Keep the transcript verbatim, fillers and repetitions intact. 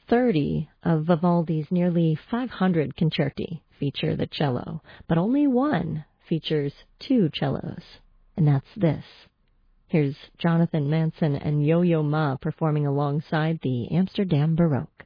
thirty of Vivaldi's nearly five hundred concerti feature the cello, but only one features two cellos, and that's this. Here's Jonathan Manson and Yo-Yo Ma performing alongside the Amsterdam Baroque.